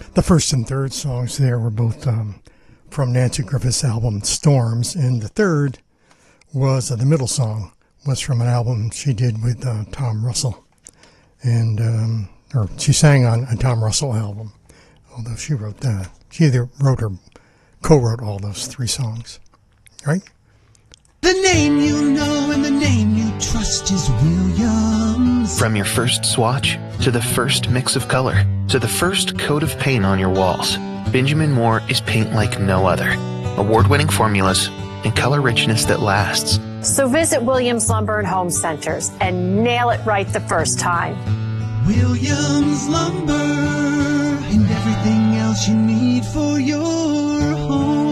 The first and third songs there were both from Nanci Griffith's album Storms, and the third was the middle song was from an album she did with Tom Russell, and or she sang on a Tom Russell album, although she wrote that. She either wrote or co-wrote all those three songs, right? The name you know and the name you trust is Williams. From your first swatch, to the first mix of color, to the first coat of paint on your walls, Benjamin Moore is paint like no other. Award-winning formulas and color richness that lasts. So visit Williams Lumber and Home Centers and nail it right the first time. Williams Lumber and everything else you need for your home.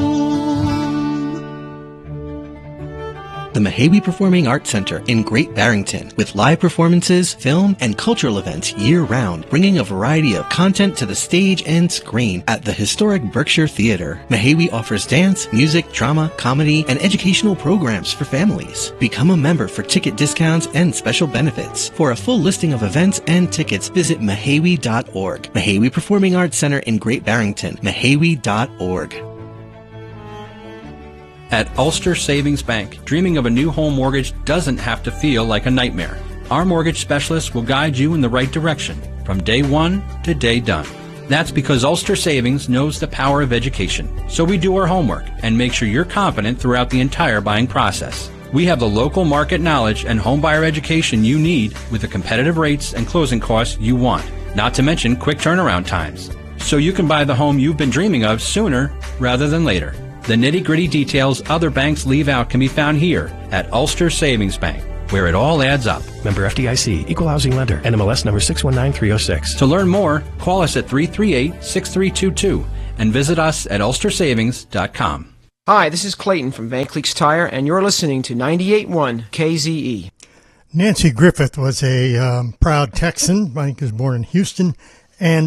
The Mahawi Performing Arts Center in Great Barrington, with live performances, film, and cultural events year-round, bringing a variety of content to the stage and screen at the historic Berkshire Theater. Mahawi offers dance, music, drama, comedy, and educational programs for families. Become a member for ticket discounts and special benefits. For a full listing of events and tickets, visit mahawi.org. Mahawi Performing Arts Center in Great Barrington, mahawi.org. At Ulster Savings Bank, dreaming of a new home mortgage doesn't have to feel like a nightmare. Our mortgage specialists will guide you in the right direction, from day one to day done. That's because Ulster Savings knows the power of education, so we do our homework and make sure you're confident throughout the entire buying process. We have the local market knowledge and homebuyer education you need with the competitive rates and closing costs you want, not to mention quick turnaround times, so you can buy the home you've been dreaming of sooner rather than later. The nitty-gritty details other banks leave out can be found here at Ulster Savings Bank, where it all adds up. Member FDIC, Equal Housing Lender, NMLS number 619306. To learn more, call us at 338-6322 and visit us at ulstersavings.com. Hi, this is Clayton from Van Cleek's Tire, and you're listening to 98.1 KZE. Nanci Griffith was a proud Texan. I think was born in Houston, and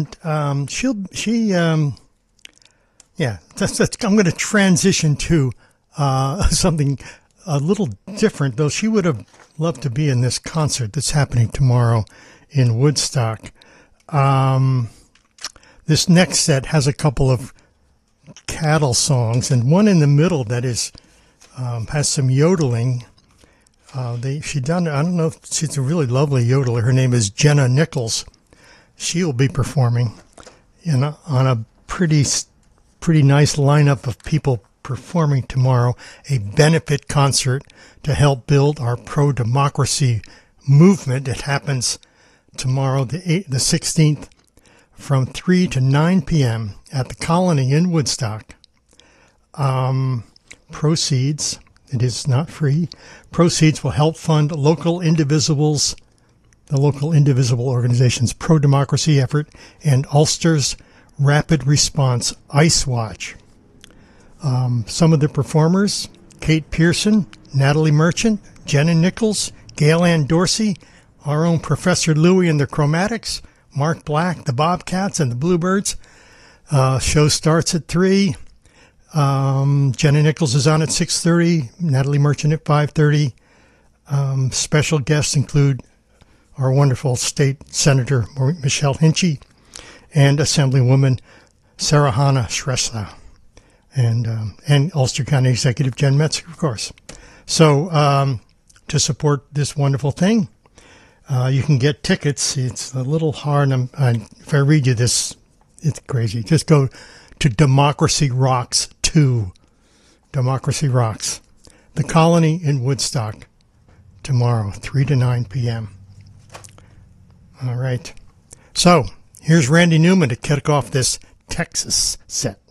yeah, I'm going to transition to something a little different, though she would have loved to be in this concert that's happening tomorrow in Woodstock. This next set has a couple of cattle songs, and one in the middle that is has some yodeling. I don't know if she's a really lovely yodeler. Her name is Jenna Nichols. She will be performing on a pretty nice lineup of people performing tomorrow, a benefit concert to help build our pro-democracy movement. It happens tomorrow, the 16th, from 3 to 9 p.m. at the Colony in Woodstock. Proceeds, it is not free, proceeds will help fund the local indivisible organization's pro-democracy effort and Ulster's Rapid Response Ice Watch. Some of the performers: Kate Pearson, Natalie Merchant, Jenna Nichols, Gail Ann Dorsey, our own Professor Louie and the Chromatics, Mark Black, the Bobcats, and the Bluebirds. Show starts at 3. Jenna Nichols is on at 6:30, Natalie Merchant at 5:30. Special guests include our wonderful state senator, Michelle Hinchey, and Assemblywoman Sarah Hanna Shrestha, and Ulster County Executive Jen Metzer, of course. So to support this wonderful thing, you can get tickets. It's a little hard. If I read you this, it's crazy. Just go to Democracy Rocks 2. Democracy Rocks. The Colony in Woodstock tomorrow, 3 to 9 p.m. All right. So here's Randy Newman to kick off this Texas set.